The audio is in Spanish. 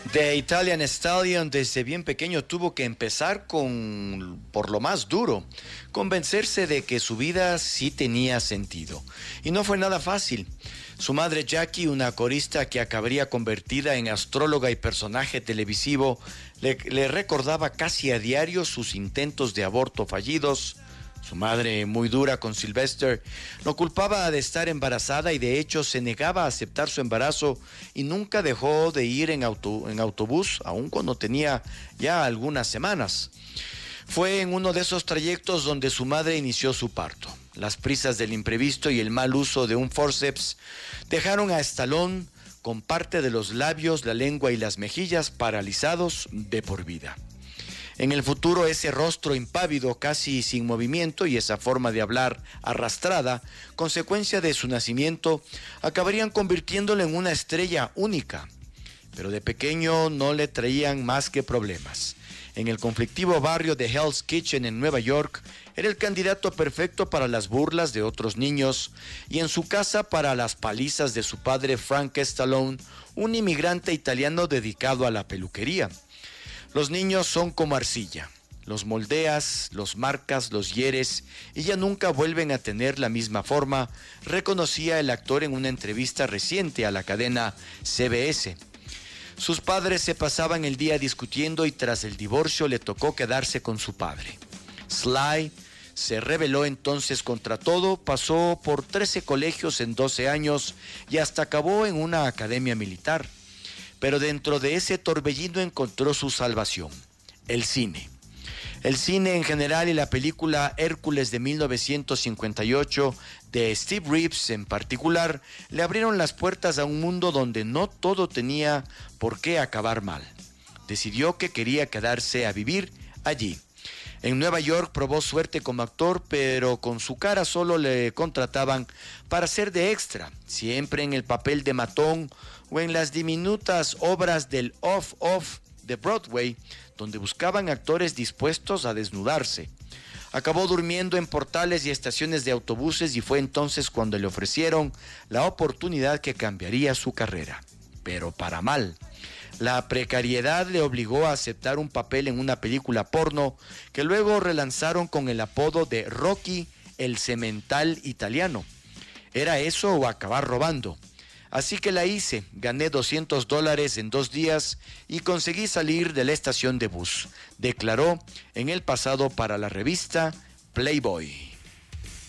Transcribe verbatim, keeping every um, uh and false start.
The Italian Stallion desde bien pequeño tuvo que empezar con, por lo más duro, convencerse de que su vida sí tenía sentido. Y no fue nada fácil. Su madre Jackie, una corista que acabaría convertida en astróloga y personaje televisivo, le, le recordaba casi a diario sus intentos de aborto fallidos. Su madre, muy dura con Sylvester, lo culpaba de estar embarazada y de hecho se negaba a aceptar su embarazo y nunca dejó de ir en, auto, en autobús, aun cuando tenía ya algunas semanas. Fue en uno de esos trayectos donde su madre inició su parto. Las prisas del imprevisto y el mal uso de un forceps dejaron a Stallone con parte de los labios, la lengua y las mejillas paralizados de por vida. En el futuro, ese rostro impávido, casi sin movimiento, y esa forma de hablar arrastrada, consecuencia de su nacimiento, acabarían convirtiéndolo en una estrella única. Pero de pequeño no le traían más que problemas. En el conflictivo barrio de Hell's Kitchen en Nueva York, era el candidato perfecto para las burlas de otros niños, y en su casa para las palizas de su padre Frank Stallone, un inmigrante italiano dedicado a la peluquería. Los niños son como arcilla, los moldeas, los marcas, los hieres y ya nunca vuelven a tener la misma forma, reconocía el actor en una entrevista reciente a la cadena C B S. Sus padres se pasaban el día discutiendo y tras el divorcio le tocó quedarse con su padre. Sly se rebeló entonces contra todo, pasó por trece colegios en doce años y hasta acabó en una academia militar. Pero dentro de ese torbellino encontró su salvación, el cine. El cine en general y la película Hércules de mil novecientos cincuenta y ocho de Steve Reeves en particular le abrieron las puertas a un mundo donde no todo tenía por qué acabar mal. Decidió que quería quedarse a vivir allí. En Nueva York probó suerte como actor, pero con su cara solo le contrataban para ser de extra, siempre en el papel de matón o en las diminutas obras del off-off de Broadway, donde buscaban actores dispuestos a desnudarse. Acabó durmiendo en portales y estaciones de autobuses y fue entonces cuando le ofrecieron la oportunidad que cambiaría su carrera, pero para mal. La precariedad le obligó a aceptar un papel en una película porno que luego relanzaron con el apodo de Rocky el Semental Italiano. ¿Era eso o acabar robando? Así que la hice, gané doscientos dólares en dos días y conseguí salir de la estación de bus, declaró en el pasado para la revista Playboy.